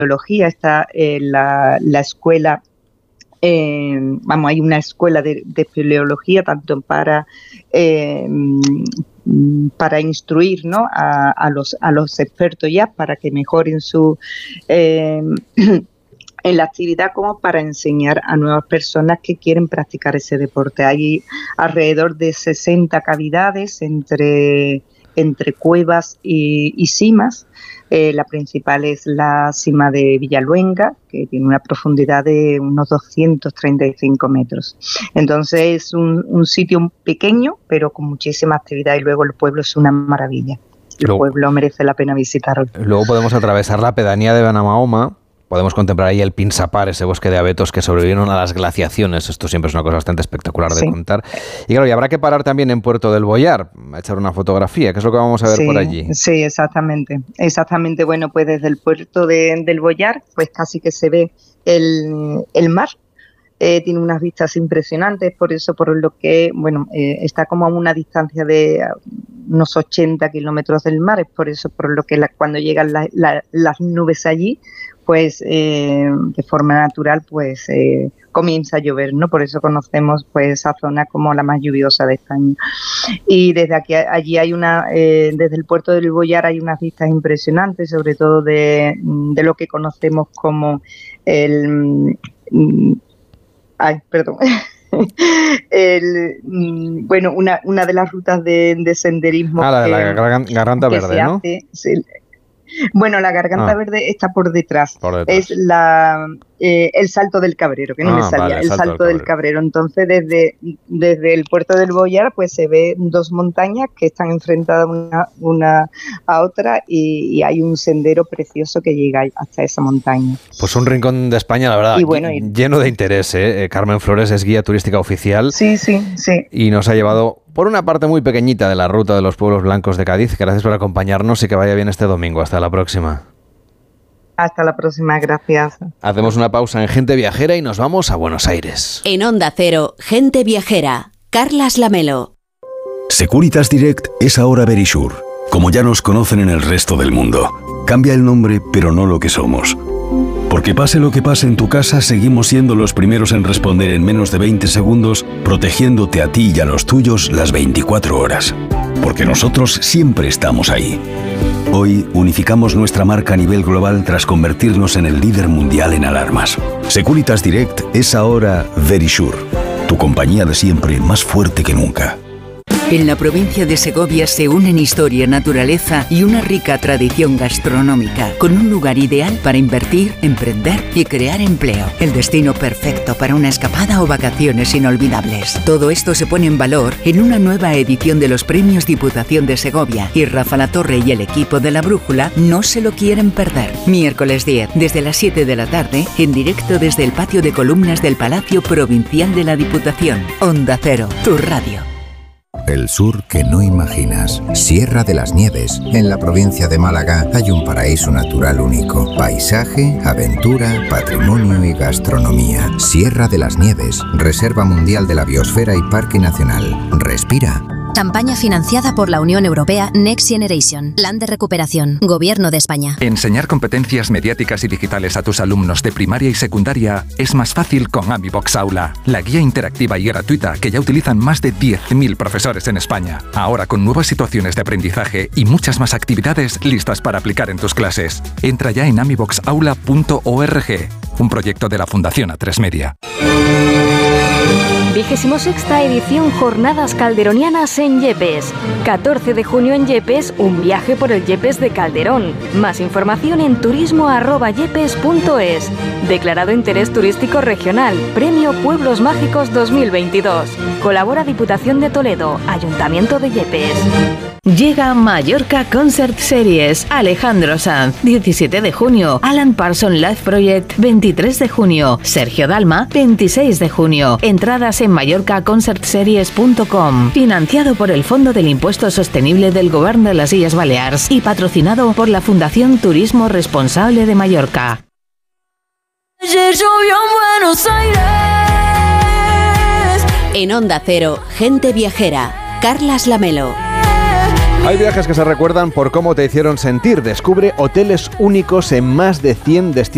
espeleología, está la escuela. Hay una escuela de espeleología tanto para instruir, ¿no?, a los expertos ya para que mejoren su en la actividad, como para enseñar a nuevas personas que quieren practicar ese deporte. Hay alrededor de 60 cavidades entre cuevas y simas. La principal es la cima de Villaluenga, que tiene una profundidad de unos 235 metros. Entonces es un sitio pequeño, pero con muchísima actividad, y luego el pueblo es una maravilla. El pueblo merece la pena visitarlo. Luego podemos atravesar la pedanía de Benamahoma. Podemos contemplar ahí el Pinsapar, ese bosque de abetos que sobrevivieron a las glaciaciones. Esto siempre es una cosa bastante espectacular de contar. Y claro, y habrá que parar también en Puerto del Boyar, a echar una fotografía, que es lo que vamos a ver por allí. Sí, exactamente. Bueno, pues desde el puerto del Boyar, pues casi que se ve el mar. Tiene unas vistas impresionantes, por lo que está como a una distancia de unos 80 kilómetros del mar. Es por lo que cuando llegan las nubes allí, pues de forma natural pues comienza a llover, ¿no? Por eso conocemos pues esa zona como la más lluviosa de España. Y desde allí hay desde el puerto del Boyar hay unas vistas impresionantes, sobre todo de lo que conocemos como una de las rutas de senderismo. La de la Garganta Verde, ¿no? La Garganta Verde está por detrás. Es el Salto del Cabrero, que no me salía. El Salto del Cabrero. Entonces, desde el puerto del Boyar, pues se ve dos montañas que están enfrentadas una a otra, y hay un sendero precioso que llega hasta esa montaña. Pues un rincón de España, la verdad, lleno de interés, ¿eh? Carmen Flores es guía turística oficial. Sí. Y nos ha llevado por una parte muy pequeñita de la ruta de los pueblos blancos de Cádiz. Gracias por acompañarnos y que vaya bien este domingo. Hasta la próxima. Hasta la próxima, gracias. Hacemos una pausa en Gente Viajera y nos vamos a Buenos Aires. En Onda Cero, Gente Viajera, Carlas Lamelo. Securitas Direct es ahora Verisure, como ya nos conocen en el resto del mundo. Cambia el nombre, pero no lo que somos. Porque pase lo que pase en tu casa, seguimos siendo los primeros en responder en menos de 20 segundos, protegiéndote a ti y a los tuyos las 24 horas. Porque nosotros siempre estamos ahí. Hoy unificamos nuestra marca a nivel global tras convertirnos en el líder mundial en alarmas. Securitas Direct es ahora Verisure, tu compañía de siempre más fuerte que nunca. En la provincia de Segovia se unen historia, naturaleza y una rica tradición gastronómica, con un lugar ideal para invertir, emprender y crear empleo. El destino perfecto para una escapada o vacaciones inolvidables. Todo esto se pone en valor en una nueva edición de los Premios Diputación de Segovia, y Rafa Latorre y el equipo de La Brújula no se lo quieren perder. Miércoles 10, desde las 7 de la tarde, en directo desde el patio de columnas del Palacio Provincial de la Diputación. Onda Cero, tu radio. El sur que no imaginas. Sierra de las Nieves. En la provincia de Málaga hay un paraíso natural único. Paisaje, aventura, patrimonio y gastronomía. Sierra de las Nieves. Reserva Mundial de la Biosfera y Parque Nacional. Respira. Campaña financiada por la Unión Europea Next Generation. Plan de recuperación. Gobierno de España. Enseñar competencias mediáticas y digitales a tus alumnos de primaria y secundaria es más fácil con AmiBox Aula, la guía interactiva y gratuita que ya utilizan más de 10.000 profesores en España. Ahora con nuevas situaciones de aprendizaje y muchas más actividades listas para aplicar en tus clases. Entra ya en amiboxaula.org, un proyecto de la Fundación A3 Media. 26ª edición Jornadas Calderonianas en Yepes. 14 de junio en Yepes, un viaje por el Yepes de Calderón. Más información en turismo@yepes.es. Declarado Interés Turístico Regional. Premio Pueblos Mágicos 2022. Colabora Diputación de Toledo, Ayuntamiento de Yepes. Llega Mallorca Concert Series. Alejandro Sanz, 17 de junio. Alan Parsons Live Project, 23 de junio. Sergio Dalma, 26 de junio. Entradas en mallorcaconcertseries.com. Financiado por el Fondo del Impuesto Sostenible del Govern de las Illes Balears y patrocinado por la Fundación Turismo Responsable de Mallorca. En Onda Cero, Gente Viajera, Carlas Lamelo. Hay viajes que se recuerdan por cómo te hicieron sentir. Descubre hoteles únicos en más de 100 destinos.